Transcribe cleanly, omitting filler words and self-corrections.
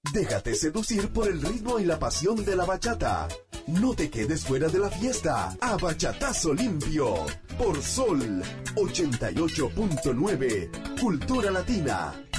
Déjate seducir por el ritmo y la pasión de la bachata. No te quedes fuera de la fiesta. A Bachatazo Limpio. Por Sol 88.9. Cultura Latina.